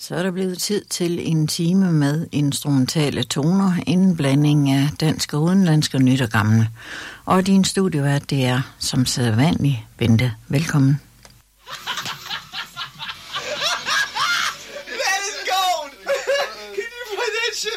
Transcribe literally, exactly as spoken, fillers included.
Så er der blevet tid til en time med instrumentale toner, en blanding af dansk og udenlandsk og nyt og gammel. Og din studievært, det er som sædvanligt Bente. Velkommen.